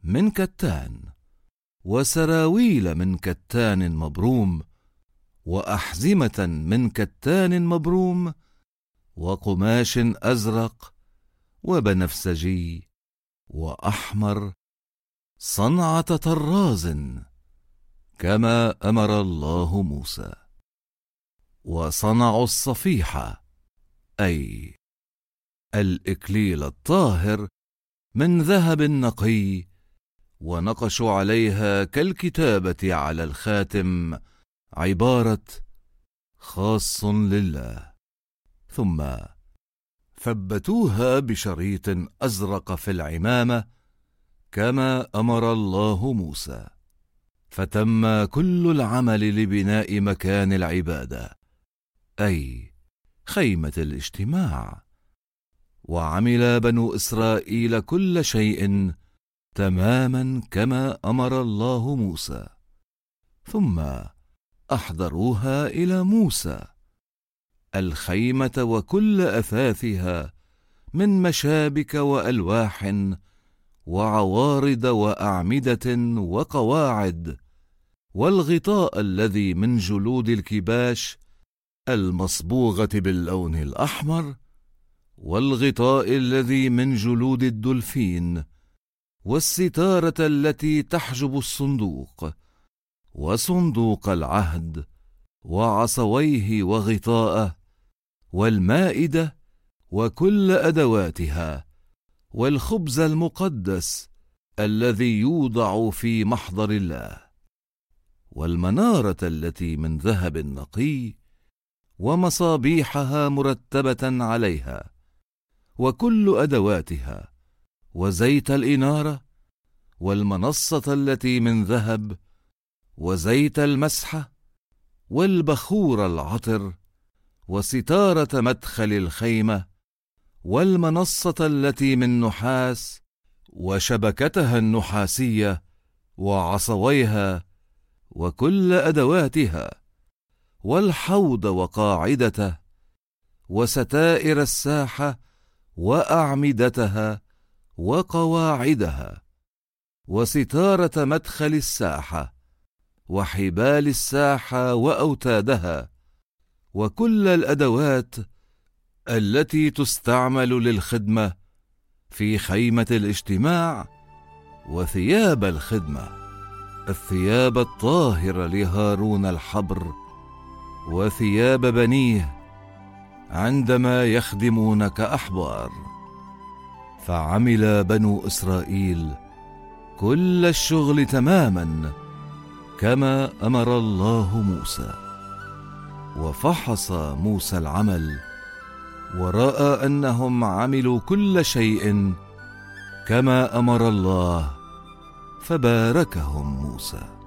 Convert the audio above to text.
من كتان، وسراويل من كتان مبروم، وأحزمة من كتان مبروم، وقماش أزرق وبنفسجي وأحمر، صنعة طراز، كما أمر الله موسى. وصنعوا الصفيحة، أي الإكليل الطاهر، من ذهب نقي، ونقشوا عليها كالكتابة على الخاتم عبارة خاص لله، ثم ثبتوها بشريط أزرق في العمامة كما أمر الله موسى. فتم كل العمل لبناء مكان العبادة، أي خيمة الاجتماع. وعمل بنو إسرائيل كل شيء تماما كما أمر الله موسى، ثم أحضروها إلى موسى، الخيمة وكل أثاثها، من مشابك وألواح وعوارض وأعمدة وقواعد، والغطاء الذي من جلود الكباش المصبوغة باللون الأحمر، والغطاء الذي من جلود الدلفين، والستارة التي تحجب الصندوق، وصندوق العهد، وعصويه وغطاءه، والمائدة وكل أدواتها، والخبز المقدس الذي يوضع في محضر الله، والمنارة التي من ذهب نقي، ومصابيحها مرتبة عليها، وكل أدواتها، وزيت الإنارة، والمنصة التي من ذهب، وزيت المسحة، والبخور العطر، وستارة مدخل الخيمة، والمنصة التي من نحاس، وشبكتها النحاسية، وعصويها، وكل أدواتها، والحوض وقاعدته، وستائر الساحة وأعمدتها وقواعدها، وستارة مدخل الساحة، وحبال الساحة وأوتادها، وكل الأدوات التي تستعمل للخدمة في خيمة الاجتماع، وثياب الخدمة، الثياب الطاهرة لهارون الحبر، وثياب بنيه عندما يخدمون كأحبار. فعمل بنو إسرائيل كل الشغل تماما كما أمر الله موسى. وفحص موسى العمل، ورأى أنهم عملوا كل شيء كما أمر الله، فباركهم موسى.